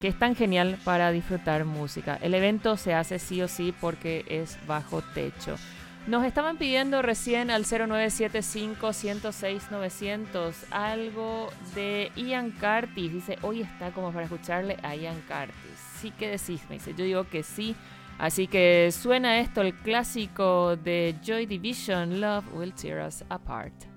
que es tan genial para disfrutar música. El evento se hace sí o sí porque es bajo techo. Nos estaban pidiendo recién al 0975-106-900 algo de Ian Curtis. Dice, hoy está como para escucharle a Ian Curtis. Sí, ¿qué decís? Me dice, yo digo que sí. Así que suena esto, el clásico de Joy Division, Love Will Tear Us Apart.